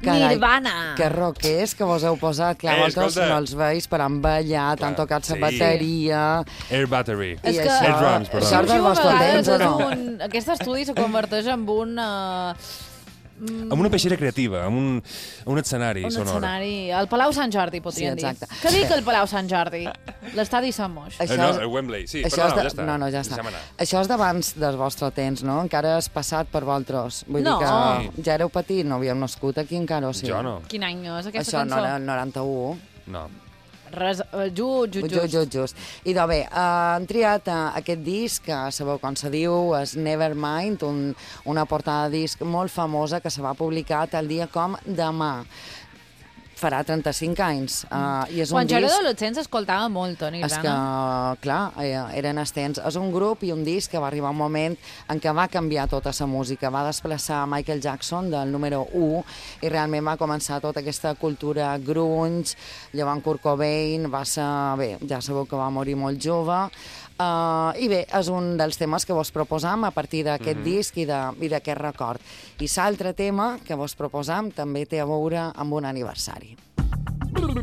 Nirvana. Que rockers que vos heu posat, clar, vosaltres no els veus per envellar, t'han tocat la bateria... Air Battery. És que Air Drums, perdó. Això és del vostre temps, o no? Aquest estudi se converteix en un... Amb una peixera creativa, amb un escenari sonor. Un escenari... El Palau Sant Jordi, podríem dir. Què dic el Palau Sant Jordi? L'estadi Sant Moix. No, el Wembley, sí. Perdona, ja està. No, ja està. Això és d'abans del vostre temps, no? Encara és passat per vosaltres. Vull dir que ja éreu petit, no havíem nascut aquí encara, o sigui. Jo no. Quin any és aquesta cançó? Això, no, el 91. No. Res, just. I doncs bé, han triat aquest disc, que sabeu com se diu, és Nevermind, una portada de disc molt famosa que se va publicar tal dia com demà. Farà 35 anys. I és Quan un jo era disc... adolescent s'escoltava molt, Nirvana. És que, clar, eren estens. És un grup i un disc que va arribar un moment en què va canviar tota la música, va desplaçar Michael Jackson del número 1 i realment va començar tota aquesta cultura grunge, llavors Kurt Cobain va ser... Bé, ja sabeu que va morir molt jove, i bé, és un dels temes que vos proposam a partir d'aquest disc i d'aquest record. I l'altre tema que vos proposam també té a veure amb un aniversari.